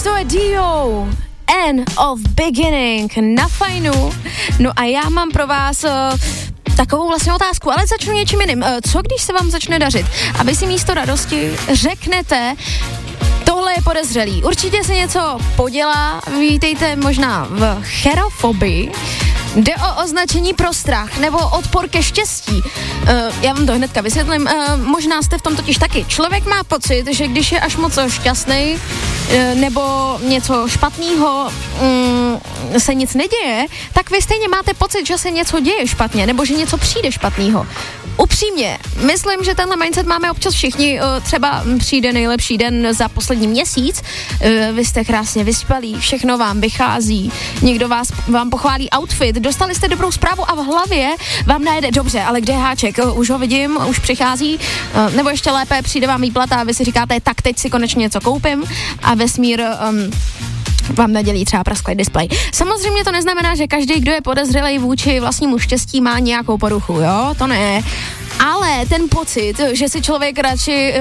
to je Dio. End of beginning na Fajnu. No a já mám pro vás takovou vlastně otázku, ale začnu něčím jiným. Co když se vám začne dařit? A vy si místo radosti řeknete, tohle je podezřelý. Určitě se něco podělá, vítejte možná v cherofobii. Jde o označení pro strach nebo odpor ke štěstí. Já vám to hnedka vysvětlím. Možná jste v tom totiž taky. Člověk má pocit, že když je až moc šťastný nebo něco špatného se nic neděje, tak vy stejně máte pocit, že se něco děje špatně nebo že něco přijde špatného. Upřímně, myslím, že tenhle mindset máme občas všichni, třeba přijde nejlepší den za poslední měsíc, vy jste krásně vyspalí, všechno vám vychází, někdo vám pochválí outfit, dostali jste dobrou zprávu a v hlavě vám najede, dobře, ale kde je háček, už ho vidím, už přichází, nebo ještě lépe, přijde vám výplata a vy si říkáte, tak teď si konečně něco koupím a vesmír vám nadělí třeba prasklý displej. Samozřejmě to neznamená, že každý, kdo je podezřelý vůči vlastnímu štěstí, má nějakou poruchu, jo? To ne. Ale ten pocit, že si člověk radši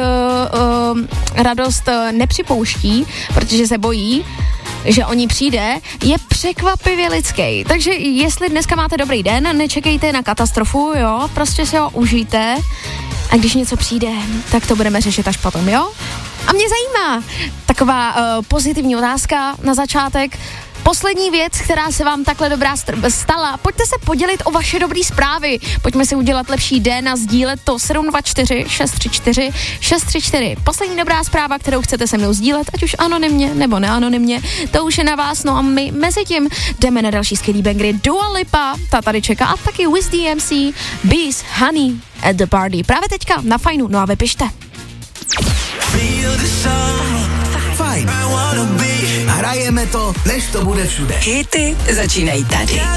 radost nepřipouští, protože se bojí, že o ní přijde, je překvapivě lidský. Takže jestli dneska máte dobrý den, nečekejte na katastrofu, jo? Prostě si ho užijte a když něco přijde, tak to budeme řešit až potom, jo? A mě zajímá taková pozitivní otázka na začátek. Poslední věc, která se vám takhle dobrá stala, pojďte se podělit o vaše dobré zprávy. Pojďme si udělat lepší den a sdílet to 724 634 634. Poslední dobrá zpráva, kterou chcete se mnou sdílet, ať už anonymně nebo neanonymně, to už je na vás. No a my mezi tím jdeme na další skvělý bangry. Dua Lipa, ta tady čeká, a taky Wiz DMC, Bees, Honey at the Party. Právě teďka na Fajnu, no a vy pište. Fajn. Hrajeme to, než to bude všude. Hity začínají tady.